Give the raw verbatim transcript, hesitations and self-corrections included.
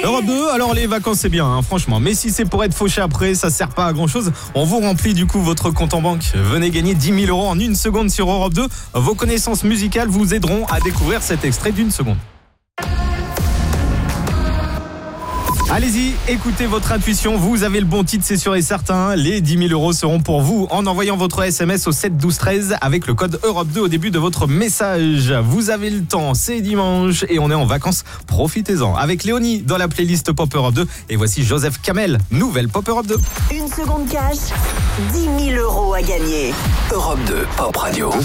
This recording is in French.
Europe deux, alors les vacances c'est bien, hein, franchement. Mais si c'est pour être fauché après, ça sert pas à grand chose. On vous remplit du coup votre compte en banque. Venez gagner dix mille euros en une seconde sur Europe deux. Vos connaissances musicales vous aideront à découvrir cet extrait d'une seconde. Allez-y, écoutez votre intuition, vous avez le bon titre, c'est sûr et certain. Les dix mille euros seront pour vous en envoyant votre S M S au sept douze treize avec le code Europe deux au début de votre message. Vous avez le temps, c'est dimanche et on est en vacances, profitez-en. Avec Léonie dans la playlist Pop Europe deux et voici Joseph Kamel, nouvelle Pop Europe deux. Une seconde cash, dix mille euros à gagner. Europe deux, Pop Radio.